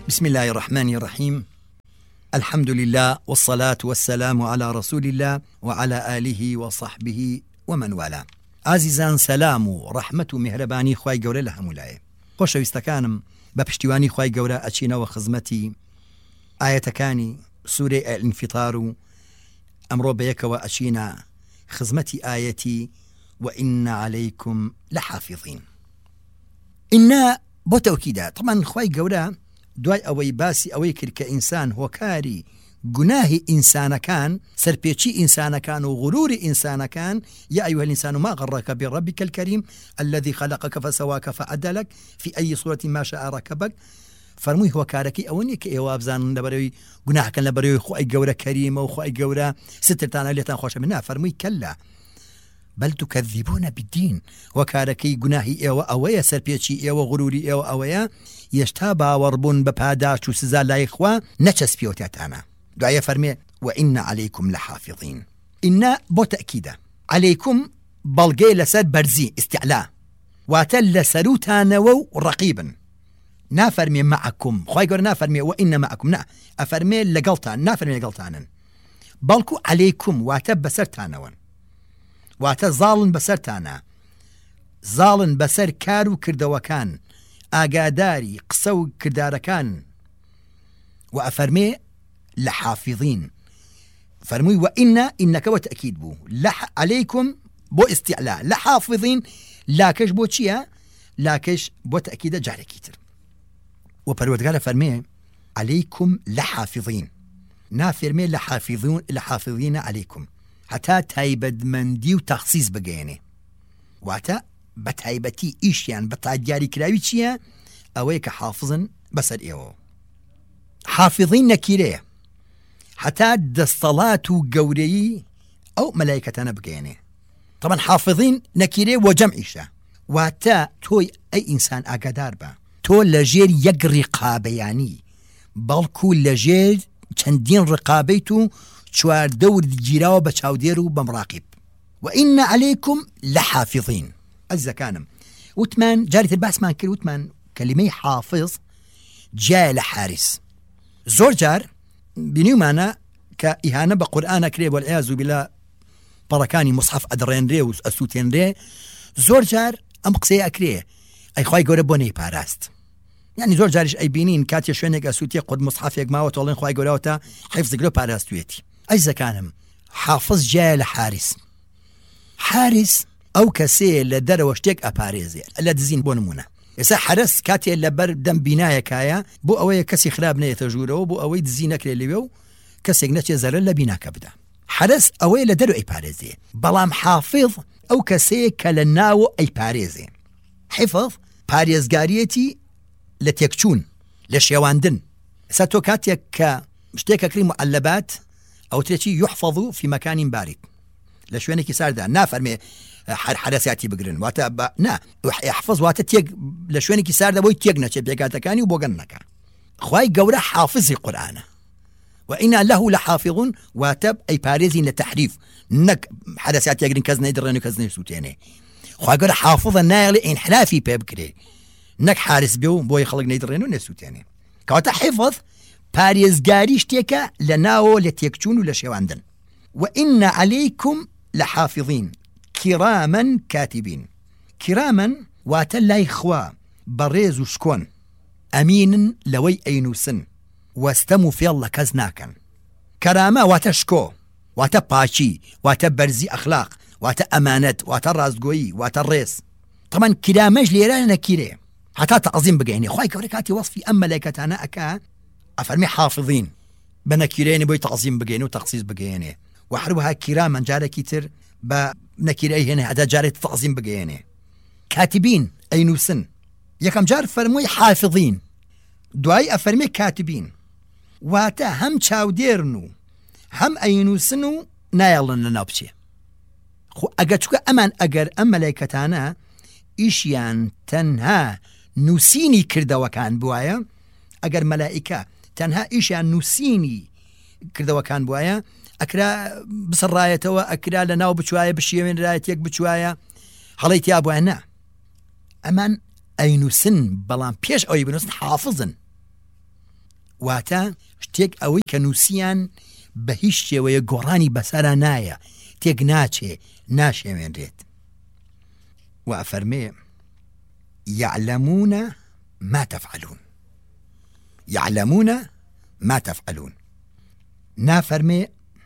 بسم الله الرحمن الرحيم. الحمد لله والصلاة والسلام على رسول الله وعلى آله وصحبه ومن والاه. عزیزان سلام و رحمت و مهربانی خوای گەورە لە هەمولایە. خۆشەویستەکانم بە پشتیوانی خوای گەورە ئەچینەوە خزمەتی ئاەتەکانی سوورەی الانفطار و ئەمڕۆ بەیەکەوە ئەچینە خزمەتی ئاەتی وإن عليكم لحافظين. إنا بۆ تەوکیدە طبعا خوای گەورە دوای ئەوەی باسی ئەوەی کرد کە ئینسان هۆکاری گوناهی ئینسانەکان سەرپێچی ئینسانەکان و غروری ئینسانەکان يا أيها الإنسان ما غرك بربك الكريم الذي خلقك فسواك فعدلك في أي صورة ما شاء ركبك. فەرمووی هۆکارەکەی ئەوە نیە کە ئێوە بزانن لەبەرەوەی گوناهەکەن لەبەرەوەی خوای گەورە کەریمە و خوای گەورە سترتانە لێتان خۆشە من فەرمووی کەلا بل تكذبون بالدين. وكاركي گوناهی ئێوە ئەوەیە سەرپێچی ئێوە غروری ئێوە ئەوەیە یشتا باوەڕبوون بە پاداش و سزا لای خوا نەچەسپیۆتێتانە. دوایە فەرمێ وإن عليكم لحافظين. إنا بۆ تەکیدە عليكم بەڵگەی لەسەر بەرزی استعلا واتە لەسەروتانەوە و ڕەقیبن. نافەرمێ معكم خوای گەورە نافەرمێ وإن معكم نا ئەفەرمێ لەگەڵتان نافەرمێ لەگەڵتانن بەڵکو عليكم واتە بەسەرتانەوەن واتە زاڵن بەسەرتانە زاڵن بەسەر کار و کردەوەکان ئاگاداری قسە و کردارەکان و ئەفەرمێ لە حافظین فەرمووی وإن ئینەکەوە تەکید بوو عليكم بۆ استعلا لە حافظین لاکەش بۆ چییە؟ لاکەش بۆ تەکیدە جارێکی تر و پەروەردگارە فەرمێ عليكم لحافظين نافەرمێ لە حافظینە عليكم حتا تایبەتمەندی و تەخسیس بگەێنێ واتە بە تایبەتی ئیشیان بە دیاری کراوی چییە؟ ئەوەیە کە حافظن بەسەر ئێوە. حافظین نەکیرەیە حتا دەستەڵات و گەورەی ئەو مەلایکەتانە بگەێنێ. طبعا حافظین نەکیرێ وە جەمعیشە واتە تۆی ئەی ئینسان ئاگادار بە تۆ لەژێر یەک ڕقابەیانی بەڵکو لەژێر چەندین ڕقابەیت و چواردە وردگیراوە بە چاودێر و بەمڕاقب. وإن عليكم لحافظين. ئەزەکانم وتمان جاری تر باسمان کرد وتمان کەلیمەی حافظ جای لە حارس. زۆر جار بینیومانە کە ئیهانە بە قورئان ئەکرێ وەالعیاذ بالله پەڕەکانی مصحف ئەدڕێنرێ و ئەسووتێنرێ زۆر جار ئەم قسەیە ئەکرێ ئەی خوای گەورە بۆ نەی پاراست. یعنی زۆر جاریش ئەیبینین کاتێ شوێنێک ئەسووتێ قورد مصحفێک ماوە تۆڵێن خوای گەورەوەتە حیفزگرۆ پاراستوێتی. ئەیزەکانم حافظ جای لە حارس. حارس ئەو کەسێ لە دەرەوە شتێک ئەپارێزێ لە دزین بۆ نمونە ئێستا حرس کاتێ لەبەر دەم بینایەکایە بۆ ئەوەیە کەسی خراپ نەیەتە ژوورەوە بۆ ئەوەی دزی نەکرێ لەوێ و کەسێک نەچێ زەرە لە بیناکە بدا. حرس ئەوەیە لە دەرەوە ئەیپارێزێ بەڵام حافظ ئەو کەسەیە کە لە ناوە ئەیپارێزێ. حفظ پارێزگاریەتی لە تێکچوون لە شێواندن. ئێستا تۆ کاتێک کە شتێکەکری معلبات ئەو ترێکی يحفظ في مكان بارد لە شوێنێکی ساردا نافەرمێ حرەسیاتی بگرن واتە نا يحفظ واتە تێک لە شوێنێکی ساردا بۆی تێک نەچێت بێگاتەکانی و بۆگەن نەکە. خوای گەورە حافظی قورئانە وإنا له لحافظون واتە ئەی پارێزین لە تەحریف نەک حرەسیاتیەگرن کەس نەیدڕێن و کەس نەیسووتێنێ. خوای گەورە حافظە نایڵێ ئینحرافی پێ بکرێ نەک حارس بێ و بۆی خەڵک نەیدڕێن و نەسووتێنێ. کەواتە حفظ پارێزگاری شتێکە لە ناوە لە تێکچوون و لە شێواندن. وإن عليكم لحافظين كراما كاتبين. كراما واتە لای خوا بەڕێز و شکۆن ئەمینن لەوەی ئەینووسن وەستەم و فێڵ لە کەس ناکەن. کەرامە واتە شکۆ واتە پاچی واتە بەرزی ئەخلاق واتە ئەمانەت واتە ڕاستگۆیی واتە ڕێز. طبعا کرامەش لێرە نەکیرێ حتا تەعزیم بگەێنێ. خوای گەورە کاتی وەصفی ئەم مەلایکەتانە ئەکا ئەفەرمێ حافظین بە نەکیرێنێ بۆی تەعزیم بگەێنێ و تەخسیس بگەێنێ و هەروەها کرامان جارێکی تر بە نەکیرەی هێنێ هەتا جارێت تەعزیم بگەێنێ. کاتبین ئەینووسن یەکەم جار فەرمووی حافظین دوای ئەفەرمێ کاتبین واتە هەم چاودێرن و هەم ئەینووسن و نایەڵن لە ناو بچێ. خۆ ئەگەر چووکە ئەمان ئەگەر ئەم مەلایکەتانە ئیشیان تەنها نووسینی کردەوەکان بوایە ئەگەر مەلائیکە تەنها ئیشیان نووسینی کردەوەکان بوایە ئەکرا بسڕایەتەوە ئەکرا لە ناو بچوایە بشێوێنرایەتێک بچوایە هەڵی تیا بوایە نا ئەمان ئەینووسن بەڵام پێش ئەوەی بنووسن حافظن واتە شتێک ئەوەی کە نووسیان بە هیچ شێوەیە گۆڕانی بەسەرا نایە، تێک ناچێ، ناشێوێنرێت. و ئەفەرمێ يعلمون ما تفعلون، يعلمون ما تفعلون. نافەرمێ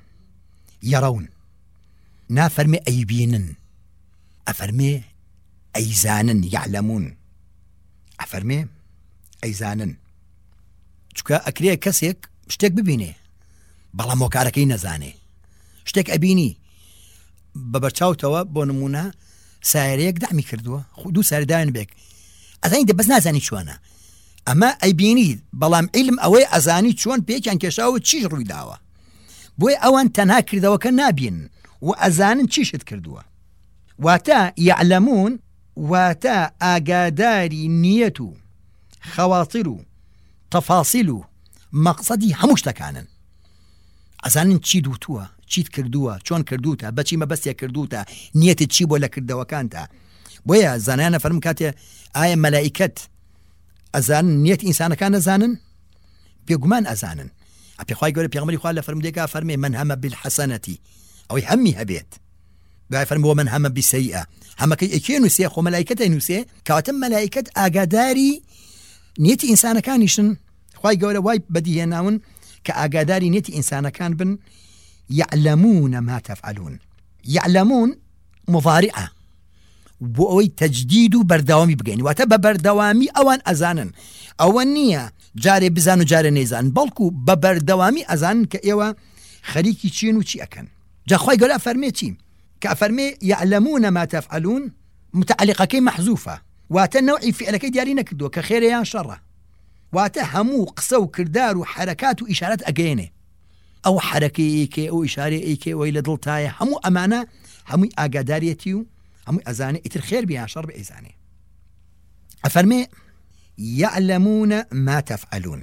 يرون، نافەرمێ ئەیبینن، ئەفەرمێ ئەیزانن. يعلمون ئەفەرمێ ئەیزانن. چونکە ئەکرێ کەسێک شتێک ببینێ بەڵام هۆکارەکەی نەزانێ، شتێک ئەبینی بە بەرچاوتەوە، بۆ نمونە سایرەیەک دامی کردووە، دوو ساردان بێک ئەزانی دە بەس نازانی چۆنە، ئەمە ئەیبینی بەڵام عیلم ئەوەی ئەزانی چۆن پێکیان کێشاوە چیش ڕووی داوە، بۆی ئەوان تەنها کردەوەکە نابین و ئەزانن چیشت کردووە. واتە یعلمون واتە ئاگاداری نیەت و خەواتر و تەفاسیل و مەقسەدی هەموو شتەکانن، ئەزانن چی دووتووە، چیت کردووە، چۆن کردوتە، بەچی مەبەستێ کردوتە، نیەتت چی بۆ لە کردەوەکانتە. بۆیە زانایانە فەرمون کاتێ ئایا مەلائیکەت ئەزانن نیەت ئینسانەکان ئەزانن؟ بێگومان ئەزانن. پێخوای گەورە پێغەمبەری خوا لە فەرمودێکا فەرمێ من هەمە بالحەسەنەتی، ئەوەی هەممی هەبێت، دوای فەرمووە من هەمە بیسەیئە، هەمەکەی ئەکێ نووسێ، خۆ مەلائیکەتە نووسێ، کەواتە مەلائیکەت ئاگاداری نیەتی ئینسانەکانیشن. خوای گەورە وای بەدیهێناون کە ئاگاداری نیەتی ئینسانەکان بن. يعلمون ما تفعلون. يعلمون مضارعة بۆ ئەوەی تەجدید و بەردەوامی بگەین، واتە بە بەردەوامی ئەوان ئەزانن، ئەوە نییە جارێ بزان و جارێ نەیزان، بەڵکو بە بەردەوامی ئەزانن کە ئێوە خەریکی چین و چی ئەکەن. جا خوای گەورە فەرمێ چی؟ کە فەرمێ يعلمون ما تفعلون متعلقەکەی مەحزوفە، واتە نەوعی فعلەکەی دیاری نەکردووە کە خێرە یان شەڕە، واتە هەموو قسە و کردار و حرەکات و ئیشارەت ئەگەێنێ، ئەو حرەکەی ئەیکێ، ئەو ئیشارەی ئەیکێ، ئەوەی لە دڵتایە، هەموو ئەمانە هەمووی ئاگاداریەتی و هەمووی ئەزانێ، ئیتر خێر بێ یان شەڕ بێ ئەیزانێ. ئەفەرمێ يعلمون ما تفعلون.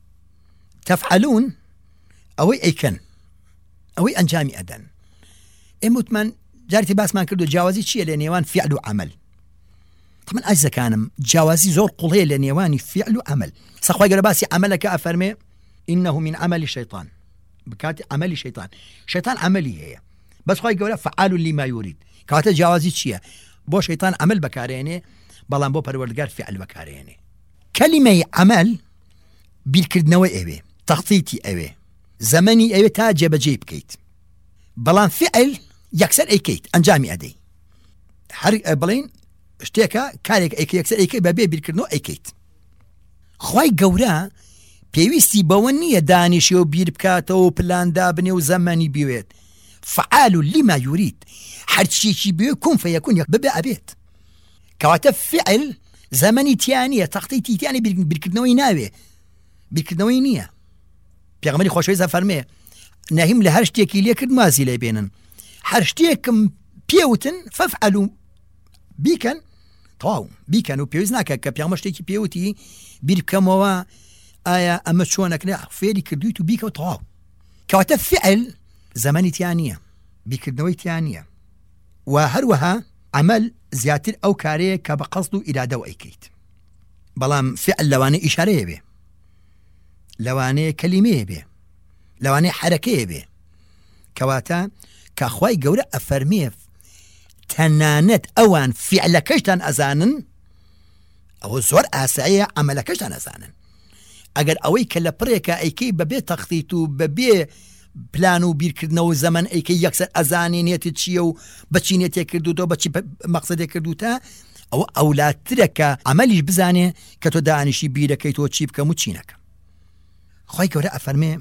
تفعلون ئەوەی ئەیکەن، ئەوەی ئەنجامی ئەدەن. ئێمە وتمان جارێکی باسمان کردو جیاوازی چییە لە نێوان فعل و عمل. طبعا ئەجزەکانم جیاوازی زۆر قوڵەیە لە نێوانی فعل و عمل. سەخوای گەورە باسی عملەکە ئەفەرمێ إنه من عمل الشيطان، بکاتی عملی شەیطان، شەیطان عملی هەیە، بەس خوای گەورە فعال لما يريد، کەواتە جیاوازی چییە؟ بۆ شەیطان عمل بەکارێنێ بەڵام بۆ پەروەردگار فعل بەکارێنێ. کەلیمەی عمل بیرکردنەوەی ئەوێ، تەخطیتی ئەوێ، زەمەنی ئەوێ تا جێبەجێ بکەیت، بەڵام فعل یەکسەر ئەیکەیت، ئەنجامی ئەدەی، هەر بڵین شتێکە کارێک ئەیکە یەکسەر ئەیکەی بەبێ بیرکردنەوە ئەیکەیت. خوای گەورە پێویستی بەوە نییە دانیشی و بیر بکاتەوە و پلاندا بنێ و زەمانی بوێت، فعال لما يريد، هەرچیەکی بوێ کون فەیەکون ببێ ئەبێت. کەواتە فعل زەمەنی تیانە، تەخطیتی تیانە، بیرکردنەوەی ناوێ، بیرکردنەوەی نییە. پێغەمبەری خۆشەویست فەرمێ نەهیم لە هەر شتێکی لێ کرد مازی لێ بێنن، هەر شتێکم پێوتن فەفعلوا بیکەن، تەواو بیکەن، و پێویست ناکە کە پێغەمبەر شتێکی پێوتی بیر بکەمەوە ئایا ئەمە چۆنەکرێ، فێری کردویت و بیکەوە تەواو. کەواتە فعل زەمەنی تیان نییە، بیرکردنەوەی تیان نییە. و هەروەها عمل زیاتر ئەو کارەیە کە بە قەسد و ئیرادە و ئەیکەیت، بەڵام فعل لەوانەیە ئیشارەیە بێ، لەوانەیە کەلیمەیە بێ، لەوانەیە حرەکەیە بێ. کەواتە کە خوای گەورە ئەفەرمێ تەنانەت ئەوان فعلەکەشتان ئەزانن، ئەوە زۆر ئاساییە عملەکەشتان ئەزانن. ئەگەر ئەوەی کە لە پڕێکە ئەیکەی بەبێ تەخطیت و بەبێ پلان و بیرکردنەوە زەمن ئەیکەی یەکسەر ئەزانێ نێتت چییە و بەچی نێتێک کردوتەوە، بەچی مەقسەدێک کردوتە، ئەوە ئەولاترە کە عملیش بزانێ کە تۆ دانیشی بیرەکەیتەوە چی بکەم و چی نەکەم. خوای گەورە ئەفەرمێ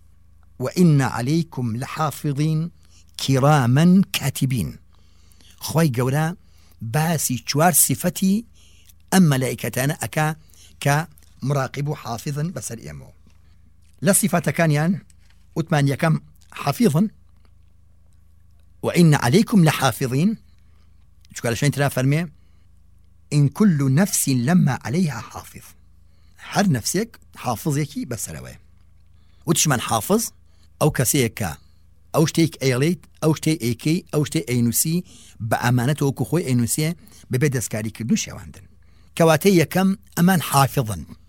وإن عليكم لحافظين كراما كاتبين. خوای گەورە باسی چوار صفەتی ئەم مەلائیکەتانە ئەکا کە مراقب و حافظن بەسەر ئێمەوە. لە صفەتەکانیان وتمان یەکەم حافظن، وإن عليكم لحافظين، چونکە لە شوێن ترا فەرمێ إن كل نفس لما عليها حافظ، هەر نفسێک حافظێکی بەسەرەوەیە. وتشمان حافظ ئەو کەسەیە کە ئەو شتێک ئەیڵێیت، ئەو شتێک ئەیکەی، ئەو شتێک ئەینووسی بە ئەمانەتەوە کە خۆی ئەینووسێ بەبێ دەستکاری کردو شێواندن. کەواتە یەکەم ئەمان حافظن،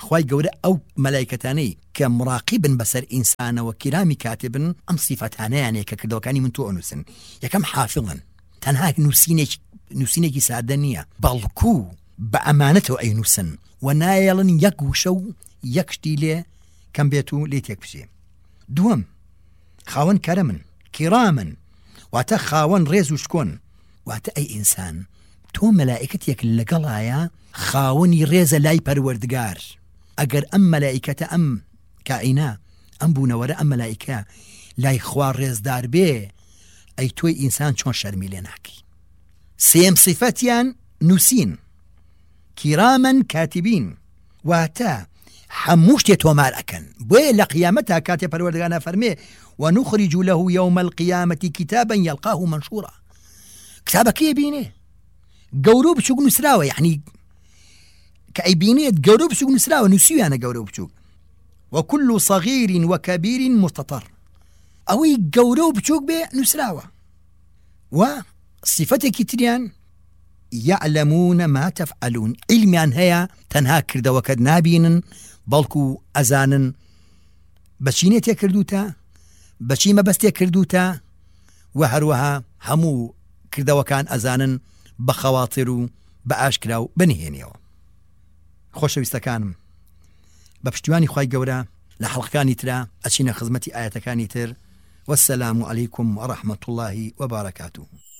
خوای گەورە ئەو مەلایکەتانەی کە مراقیبن بەسەر ئینسانەوە کرامی کاتبن ئەم سیفەتانەیانەیە کە کردەوەکانی من تۆ ئەنووسن. یەکەم حافڵن، تەنها نووسینێکی سادە نییە، بەڵکو بە ئەمانەتەوە ئەینووسن و نایەڵن یەک وشە و یەک شتی لێ کەم بێت و لێ تێک بچێ. دووەم، خاوەن کەرەمن، کیرامن، واتە خاوەن ڕێز و شکۆن. واتە ئەی ئینسان، تۆ مەلائکەتێک لەگەڵایە خاوەنی ڕێزە لای پەروەردگار. ئەگەر ئەم مەلائکەتە ئەم کائینا ئەم بوونەوەرە ئەم مەلائکە لای خوا ڕێزدار بێ، ئەی تۆی ئینسان چۆن شەرمی لێ ناکەی. سێم صفەتیان نووسین، کیرامن کاتبین، واتە هەموو شتێ تۆمار ئەکەن. بۆیە لە قیامەتە کاتێ پەروەردگار فەرمێ ونخرج له يوم القيامة كتابا يلقاه منشورا. کتابەکەی بینێ گەورە و بچووک نووسراوە، یعنی کە ئەیبینێت گەورە و بچووک نووسراوە، نووسیویانە گەورە و بچووک. وكل صغير وكبير مستطر، ئەوەی گەورە و بچووک بێ نووسراوە. و صفەتێکی تریان يعلمون ما تفعلون، علمیان هەیە تەنها کردەوەکەت نابینن بەڵکو ئەزانن بەچینێ تێ کردوتە، بەچی مەبەستێ کردوتە، و هەروەها هەموو کردەوەکان ئەزانن بە خەواتر و بە ئاشکرا و بنهێنیەوە. خۆشەویستەکانم، بە پشتیوانی خوای گەورە لە حەڵقەکانی ترا ئەچینە خزمەتی ئاەتەکانی تر. والسلام عليكم ورحمة الله وبركاته.